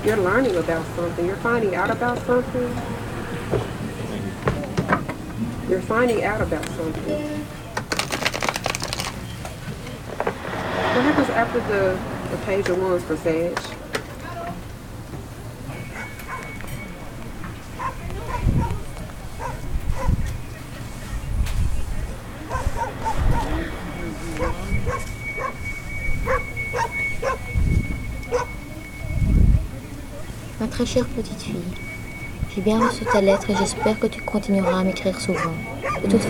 You're learning about something. You're finding out about something. You're finding out about something. What happens after the page of wands for Sag? Ma très chère petite fille, j'ai bien reçu ta lettre et j'espère que tu continueras à m'écrire souvent. De toute